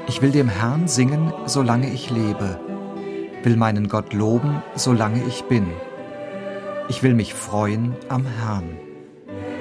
Ich will dem Herrn singen, solange ich lebe, will meinen Gott loben, solange ich bin. Ich will mich freuen am Herrn.